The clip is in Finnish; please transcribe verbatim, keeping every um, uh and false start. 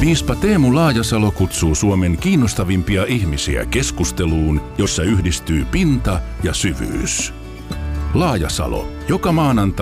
Piispa Teemu Laajasalo kutsuu Suomen kiinnostavimpia ihmisiä keskusteluun, jossa yhdistyy pinta ja syvyys. Laajasalo, joka maanantai